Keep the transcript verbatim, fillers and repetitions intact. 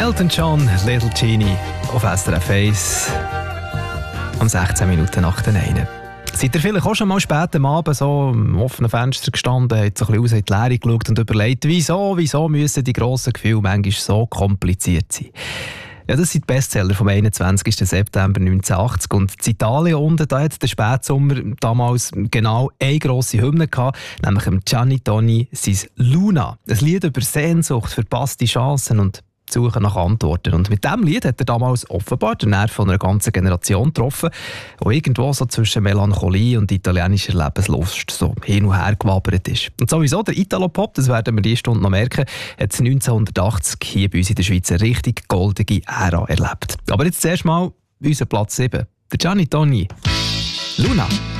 Elton John, Little Genie auf S R F eins um sechzehn Minuten nach den einen. Seid ihr vielleicht auch schon mal spät am Abend so am offenen Fenster gestanden, habt so ein bisschen raus in die Leere geschaut und überlegt, wieso, wieso müssen die grossen Gefühle manchmal so kompliziert sein? Ja, das sind die Bestseller vom einundzwanzigsten September neunzehnhundertachtzig. Und in Italien unten, da hat der Spätsommer damals genau eine grosse Hymne gehabt, nämlich im Gianni Toni sein Luna. Ein Lied über Sehnsucht, verpasste Chancen und die Suche nach Antworten. Und mit diesem Lied hat er damals offenbar den Nerv von einer ganzen Generation getroffen, die irgendwo so zwischen Melancholie und italienischer Lebenslust so hin und her gewabert ist. Und sowieso der Italo-Pop, das werden wir diese Stunde noch merken, hat neunzehnhundertachtzig hier bei uns in der Schweiz eine richtig goldige Ära erlebt. Aber jetzt zuerst mal unser Platz sieben. Der Gianni Toni. Luna.